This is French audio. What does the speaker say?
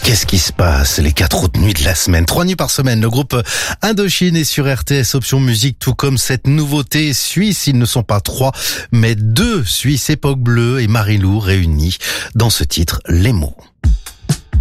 Qu'est-ce qui se passe les 4 autres nuits de la semaine? 3 nuits par semaine, le groupe Indochine est sur RTS Option Musique, tout comme cette nouveauté suisse. Ils ne sont pas 3, mais 2 Suisses, Époque Bleue et Marilou réunis dans ce titre, Les mots.